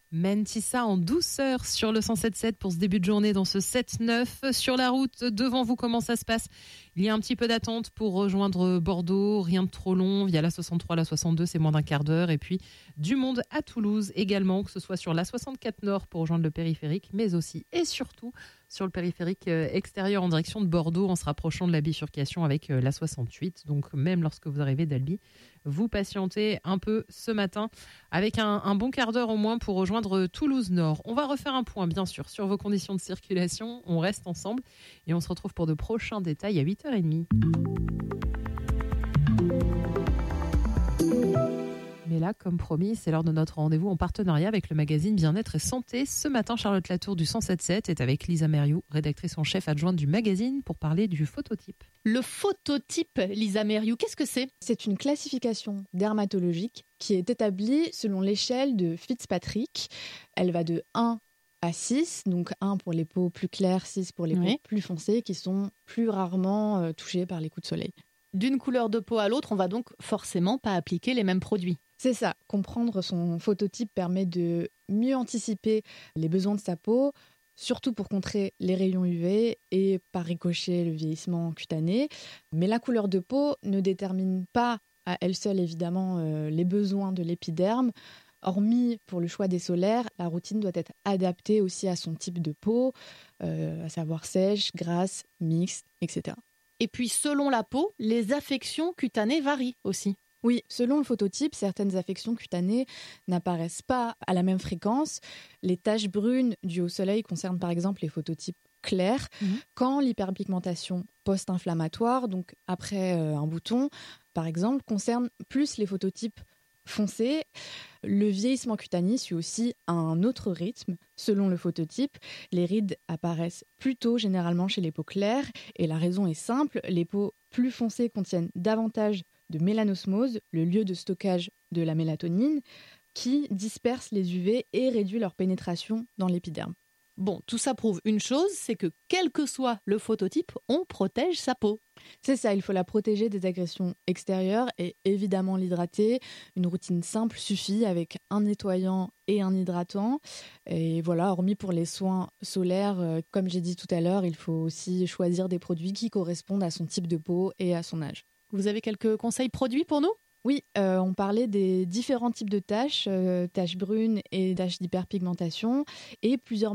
Mentissa en douceur sur le 107.7 pour ce début de journée dans ce 7-9. Sur la route, devant vous, comment ça se passe ? Il y a un petit peu d'attente pour rejoindre Bordeaux, rien de trop long. Via la 63, la 62, c'est moins d'un quart d'heure. Et puis du monde à Toulouse également, que ce soit sur la 64 Nord pour rejoindre le périphérique, mais aussi et surtout sur le périphérique extérieur en direction de Bordeaux en se rapprochant de la bifurcation avec la 68. Donc même lorsque vous arrivez d'Albi, vous patientez un peu ce matin avec un bon quart d'heure au moins pour rejoindre Toulouse Nord. On va refaire un point bien sûr sur vos conditions de circulation. On reste ensemble et on se retrouve pour de prochains détails à 8h30. Mais là, comme promis, c'est l'heure de notre rendez-vous en partenariat avec le magazine Bien-être et Santé. Ce matin, Charlotte Latour du 107.7 est avec Lisa Mériou, rédactrice en chef adjointe du magazine, pour parler du phototype. Le phototype, Lisa Mériou, qu'est-ce que c'est ? C'est une classification dermatologique qui est établie selon l'échelle de Fitzpatrick. Elle va de 1 à 6, donc 1 pour les peaux plus claires, 6 pour les peaux plus foncées, qui sont plus rarement touchées par les coups de soleil. D'une couleur de peau à l'autre, on va donc forcément pas appliquer les mêmes produits. C'est ça, comprendre son phototype permet de mieux anticiper les besoins de sa peau, surtout pour contrer les rayons UV et par ricochet le vieillissement cutané. Mais la couleur de peau ne détermine pas à elle seule évidemment les besoins de l'épiderme. Hormis pour le choix des solaires, la routine doit être adaptée aussi à son type de peau, à savoir sèche, grasse, mixte, etc. Et puis selon la peau, les affections cutanées varient aussi. Oui, selon le phototype, certaines affections cutanées n'apparaissent pas à la même fréquence. Les taches brunes dues au soleil concernent par exemple les phototypes clairs, quand l'hyperpigmentation post-inflammatoire, donc après un bouton, par exemple, concerne plus les phototypes foncés. Le vieillissement cutané suit aussi un autre rythme. Selon le phototype, les rides apparaissent plus tôt généralement chez les peaux claires et la raison est simple, les peaux plus foncées contiennent davantage de mélanosmose, le lieu de stockage de la mélatonine, qui disperse les UV et réduit leur pénétration dans l'épiderme. Bon, tout ça prouve une chose, c'est que quel que soit le phototype, on protège sa peau. C'est ça, il faut la protéger des agressions extérieures et évidemment l'hydrater. Une routine simple suffit avec un nettoyant et un hydratant. Et voilà, hormis pour les soins solaires, comme j'ai dit tout à l'heure, il faut aussi choisir des produits qui correspondent à son type de peau et à son âge. Vous avez quelques conseils produits pour nous ? Oui, on parlait des différents types de taches, taches brunes et taches d'hyperpigmentation, et plusieurs